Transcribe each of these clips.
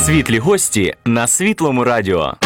Світлі гості на Світлому радіо.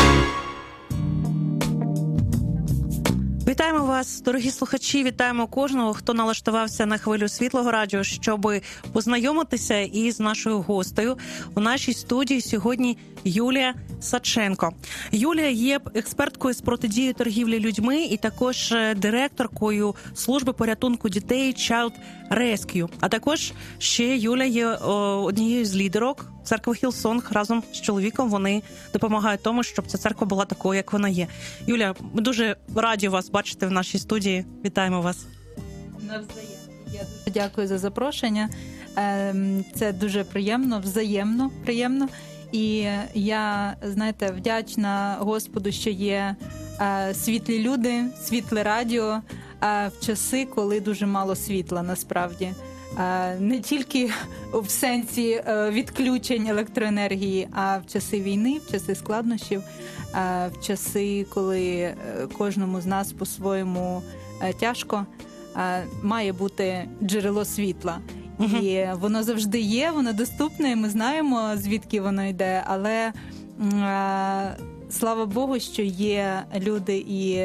Вітаємо вас, дорогі слухачі, вітаємо кожного, хто налаштувався на хвилю Світлого радіо, щоб познайомитися із нашою гостею. У нашій студії сьогодні Юлія Садченко. Юлія є експерткою з протидії торгівлі людьми і також директоркою служби порятунку дітей Child Rescue. А також ще Юля є однією з лідерок церкви Хілсонг. Разом з чоловіком вони допомагають тому, щоб ця церква була такою, як вона є. Юля, ми дуже раді вас бачити в нашій студії. Вітаємо вас. Навзаєм. Я дуже дякую за запрошення. Це дуже приємно, взаємно приємно. І я, знаєте, вдячна Господу, що є світлі люди, світле радіо в часи, коли дуже мало світла, насправді. Не тільки в сенсі відключень електроенергії, а в часи війни, в часи складнощів, в часи, коли кожному з нас по-своєму тяжко, має бути джерело світла. І воно завжди є, воно доступне, і ми знаємо, звідки воно йде, але слава Богу, що є люди і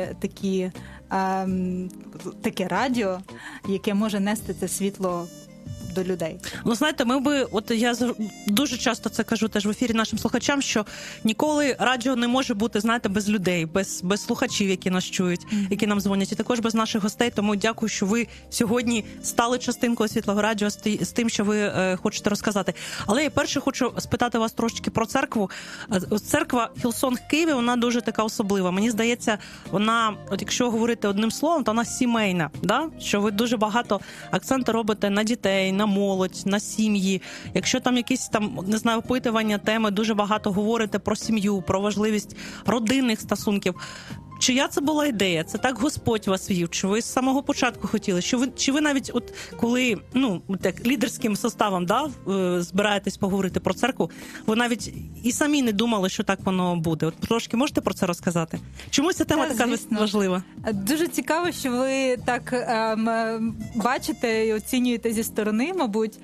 таке радіо, яке може нести це світло до людей. Ну, знаєте, я дуже часто це кажу теж в ефірі нашим слухачам, що ніколи радіо не може бути, знаєте, без людей, без слухачів, які нас чують, які нам дзвонять, і також без наших гостей. Тому дякую, що ви сьогодні стали частинкою Світлого радіо з тим, що ви хочете розказати. Але я перше хочу спитати вас трошечки про церкву. Церква Хілсонг в Києві, вона дуже така особлива. Мені здається, вона, от якщо говорити одним словом, то вона сімейна, да? Що ви дуже багато акценту робите на дітей, на молодь, на сім'ї. Якщо там якісь не знаю, опитування, теми, дуже багато говорите про сім'ю, про важливість родинних стосунків. Чия це була ідея? Це так Господь вас вів? Чи ви з самого початку хотіли? Чи ви навіть коли, так, лідерським составом, збираєтесь поговорити про церкву, ви навіть і самі не думали, що так воно буде? От трошки можете про це розказати? Чому ця тема така важлива? Дуже цікаво, що ви так бачите і оцінюєте зі сторони, мабуть.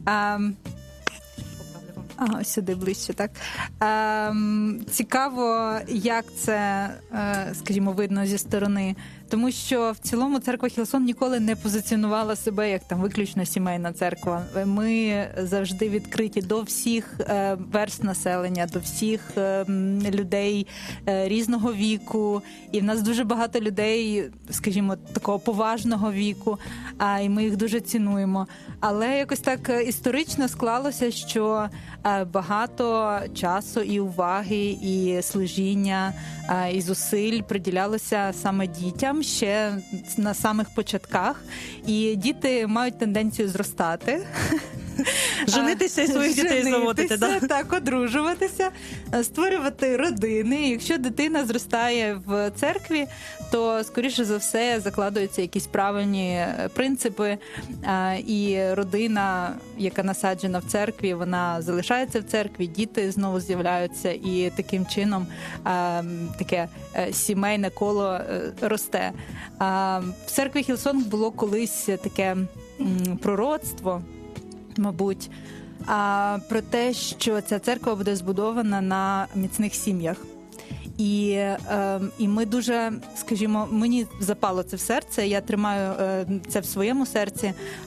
Сюди ближче, так. Цікаво, як це, скажімо, видно зі сторони. Тому що в цілому церква Хілсон ніколи не позиціонувала себе як там виключно сімейна церква. Ми завжди відкриті до всіх верств населення, до всіх людей різного віку. І в нас дуже багато людей, скажімо, такого поважного віку, і ми їх дуже цінуємо. Але якось так історично склалося, що багато часу і уваги, і служіння, і зусиль приділялося саме дітям ще на самих початках. І діти мають тенденцію зростати. Женитися і своїх дітей заводити, так? Так, одружуватися, створювати родини. Якщо дитина зростає в церкві, то, скоріше за все, закладуються якісь правильні принципи, і родина, яка насаджена в церкві, вона залишається в церкві, діти знову з'являються, і таким чином таке сімейне коло росте. В церкві Хілсонг було колись таке пророцтво, мабуть, про те, що ця церква буде збудована на міцних сім'ях. І ми дуже, скажімо, мені запало це в серце, я тримаю це в своєму серці,